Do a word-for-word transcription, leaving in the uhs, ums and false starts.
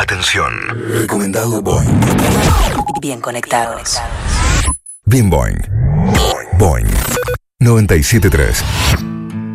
Atención. Recomendado Boing. Bien conectados. Bien Boing. Boing. noventa y siete punto tres.